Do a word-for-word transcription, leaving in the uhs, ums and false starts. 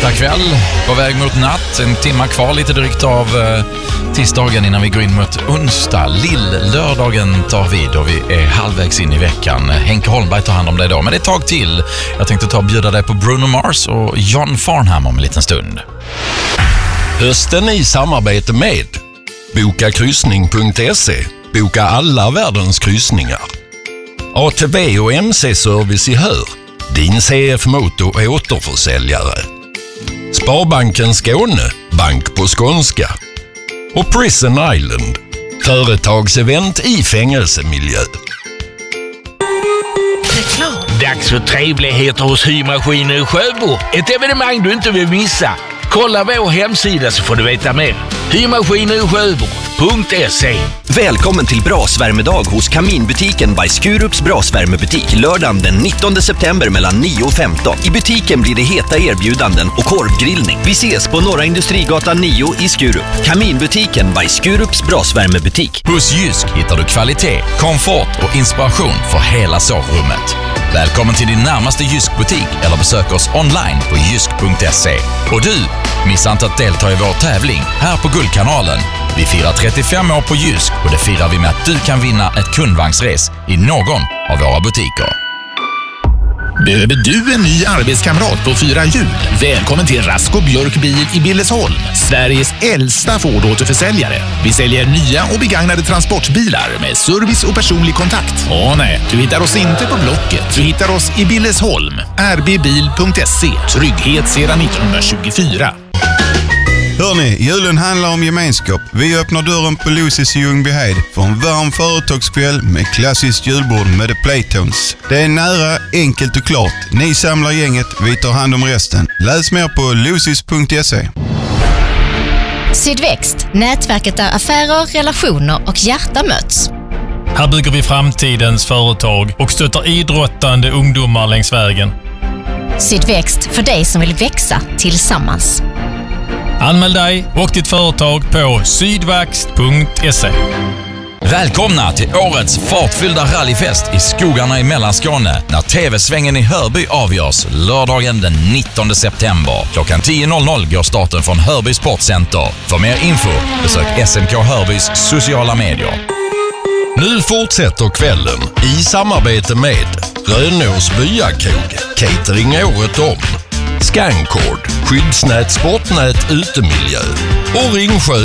Onsdag kväll, på väg mot natt. En timma kvar lite drygt av eh, tisdagen innan vi går in mot onsdag. Lill-lördagen tar vid och vi är halvvägs in i veckan. Henke Holmberg tar hand om dig idag, men det är ett tag till. Jag tänkte ta och bjuda dig på Bruno Mars och John Farnham om en liten stund. Hösten i samarbete med boka kryssning punkt se. Boka alla världens kryssningar. A T V och M C-service i Hör. Din C F Moto är återförsäljare. Sparbanken Skåne, bank på skånska. Och Prison Island, företagsevent i fängelsemiljö. Reklam. Dags för trevligheter hos Symaskiner i Sjöbo. Ett evenemang du inte vill missa. Kolla vår hemsida så får du veta mer. Symaskiner i Sjöbo punkt se. Välkommen till brasvärmedag hos Kaminbutiken by Skurups brasvärmebutik lördagen den nittonde september mellan nio och femton. I butiken blir det heta erbjudanden och korvgrillning. Vi ses på Norra Industrigatan nio i Skurup. Kaminbutiken by Skurups brasvärmebutik. Hos Jysk hittar du kvalitet, komfort och inspiration för hela sovrummet. Välkommen till din närmaste Jysk-butik eller besök oss online på jysk punkt se. Och du, missa inte att delta i vår tävling här på Guldkanalen. Vi firar trettiofem år på Jysk och det firar vi med att du kan vinna ett kundvagnsres i någon av våra butiker. Behöver du en ny arbetskamrat på fyra hjul? Välkommen till Rask och Björk bil i Billesholm, Sveriges äldsta Ford-återförsäljare. Vi säljer nya och begagnade transportbilar med service och personlig kontakt. Åh nej, du hittar oss inte på Blocket. Du hittar oss i Billesholm, r b bil punkt se. Trygghet sedan nittonhundratjugofyra. Hörrni, julen handlar om gemenskap. Vi öppnar dörren på Lucy's i Ljungbyhed för en varm företagskväll med klassiskt julbord med The Playtones. Det är nära, enkelt och klart. Ni samlar gänget, vi tar hand om resten. Läs mer på lucys punkt se. Sydväxt, nätverket där affärer, relationer och hjärta möts. Här bygger vi framtidens företag och stöttar idrottande ungdomar längs vägen. Sydväxt, för dig som vill växa tillsammans. Anmäl dig och ditt företag på sydväxt punkt se. Välkomna till årets fartfyllda rallyfest i skogarna i Mellanskåne när T V-svängen i Hörby avgörs lördagen den nittonde september. Klockan tio går starten från Hörby Sportcenter. För mer info besök S M K Hörbys sociala medier. Nu fortsätter kvällen i samarbete med Rönås Byakrog, catering året om. Scancord, skyddsnät, sportnät, utemiljö och Ringsjö